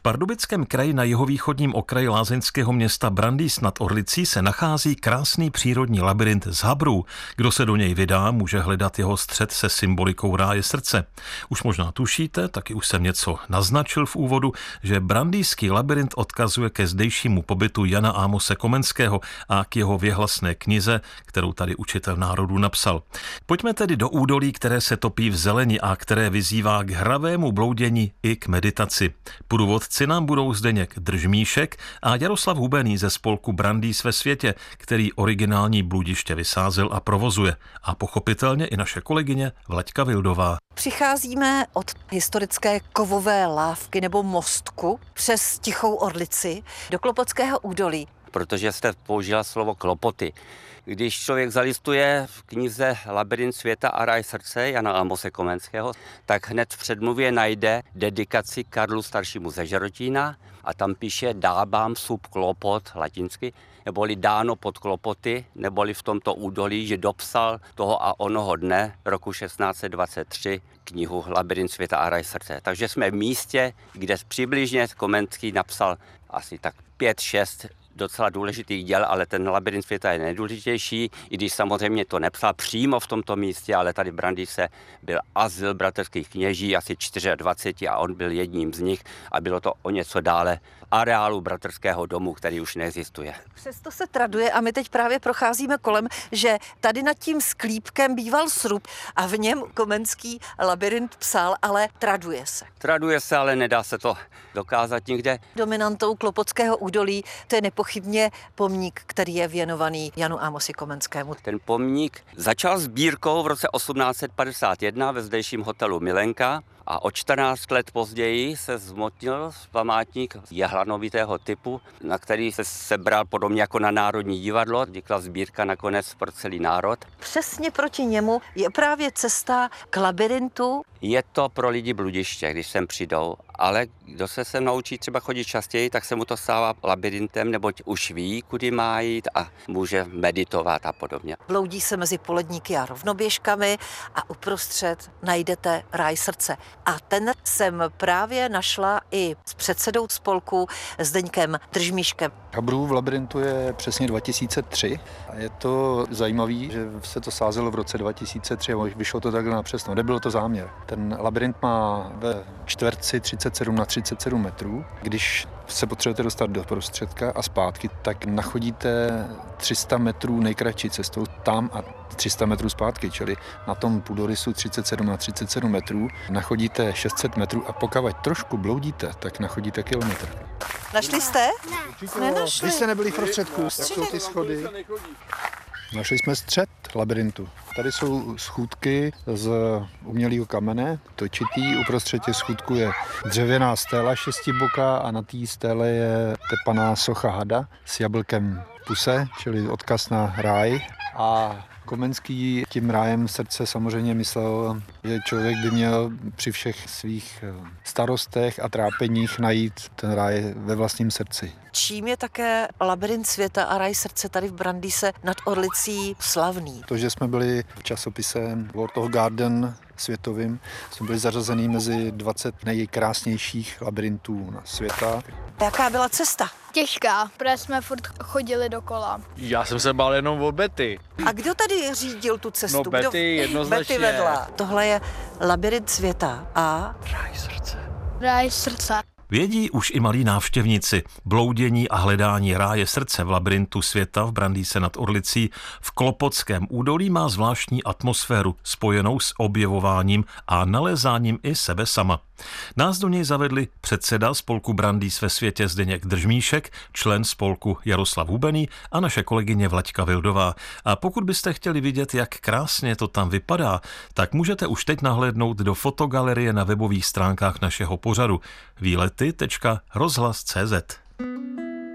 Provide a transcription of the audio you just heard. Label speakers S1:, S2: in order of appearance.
S1: Pardubickém kraji na jihovýchodním okraji lázeňského města Brandýs nad Orlicí se nachází krásný přírodní labyrint z habrů. Kdo se do něj vydá, může hledat jeho střed se symbolikou ráje srdce. Už možná tušíte, taky už jsem něco naznačil v úvodu, že brandýský labyrint odkazuje ke zdejšímu pobytu Jana Amose Komenského a k jeho věhlasné knize, kterou tady učitel národů napsal. Pojďme tedy do údolí, které se topí v zeleni a které vyzývá k hravému bloudění i k meditaci. Průvodci nám budou Zdeněk Držmíšek a Jaroslav Hubený ze spolku Brandýs ve světě, který originální bludiště vysázel a provozuje. A pochopitelně i naše kolegyně Vlaďka Vildová.
S2: Přicházíme od historické kovové lávky nebo mostku přes Tichou Orlici do Klopockého údolí.
S3: Protože jste použila slovo klopoty. Když člověk zalistuje v knize Labyrint světa a ráj srdce Jana Amose Komenského, tak hned v předmluvě najde dedikaci Karlu staršímu ze Žerotína a tam píše dábám sub klopot latinsky, neboli dáno pod klopoty, neboli v tomto údolí, že dopsal toho a onoho dne roku 1623 knihu Labyrint světa a ráj srdce. Takže jsme v místě, kde přibližně Komenský napsal asi tak 5-6 docela důležitých děl, ale ten Labyrint světa je nejdůležitější, i když samozřejmě to nepsal přímo v tomto místě, ale tady v Brandýse byl azyl bratrských kněží, asi 24 a on byl jedním z nich a bylo to o něco dále areálu bratrského domu, který už neexistuje.
S2: Přesto se traduje a my teď právě procházíme kolem, že tady nad tím sklípkem býval srub a v něm Komenský labyrint psal, ale traduje se.
S3: Traduje se, ale nedá se to dokázat nikde.
S2: Dominantou Klopockého údolí to je nepochybně pomník, který je věnovaný Janu Amosi Komenskému.
S3: Ten pomník začal sbírkou v roce 1851 ve zdejším hotelu Milenka a o 14 let později se zmotnil památník jehlanovitého typu, na který se sebral podobně jako na Národní divadlo. Vznikla sbírka nakonec pro celý národ.
S2: Přesně proti němu je právě cesta k labyrintu.
S3: Je to pro lidi bludiště, když sem přijdou, ale kdo se sem naučí třeba chodit častěji, tak se mu to stává labyrintem, neboť už ví, kudy má jít a může meditovat a podobně.
S2: Bloudí se mezi poledníky a rovnoběžkami a uprostřed najdete ráj srdce. A ten jsem právě našla i s předsedou spolku Zdeňkem Držmíškem.
S4: Habrů v labyrintu je přesně 2003 a je to zajímavý, že se to sázelo v roce 2003 a vyšlo to takhle napřesno. Nebyl to záměr. Ten labyrint má ve čtverci 37 na 37 metrů. Když se potřebujete dostat do prostředka a zpátky, tak nachodíte 300 metrů nejkratší cestou tam a 300 metrů zpátky, čili na tom půdorysu 37 na 37 metrů nachodíte 600 metrů a pokud trošku bloudíte, tak nachodíte kilometr.
S2: Našli jste?
S4: Ne. Nenašli. Vy jste nebyli v prostředku, tak jsou ty schody. Našli jsme střed labyrintu. Tady jsou schůdky z umělého kamene, točitý. Uprostřed těch schůdků je dřevěná stéla šestiboká a na té stéle je tepaná socha hada s jablkem v puse, čili odkaz na ráj. A Komenský tím rájem srdce samozřejmě myslel, že člověk by měl při všech svých starostech a trápeních najít ten ráj ve vlastním srdci.
S2: Čím je také labyrint světa a ráj srdce tady v Brandýse nad Orlicí slavný?
S4: To, že jsme byli v časopise World of Garden světovým, jsme byli zařazený mezi 20 nejkrásnějších labyrintů na světa.
S2: Jaká byla cesta?
S5: Těžká, protože jsme furt chodili dokola.
S6: Já jsem se bál jenom o Betty.
S2: A kdo tady řídil tu cestu?
S6: No Betty jednoznačně.
S2: Betty vedla. Tohle je labyrint světa a
S6: ráj srdce.
S5: Ráj srdce.
S1: Vědí už i malí návštěvníci. Bloudění a hledání ráje srdce v labyrintu světa v Brandýse nad Orlicí v Klopockém údolí má zvláštní atmosféru spojenou s objevováním a nalézáním i sebe sama. Nás do něj zavedli předseda spolku Brandýs ve světě Zdeněk Držmíšek, člen spolku Jaroslav Hubený a naše kolegyně Vlaďka Vildová. A pokud byste chtěli vidět, jak krásně to tam vypadá, tak můžete už teď nahlédnout do fotogalerie na webových stránkách našeho pořadu výlety.rozhlas.cz.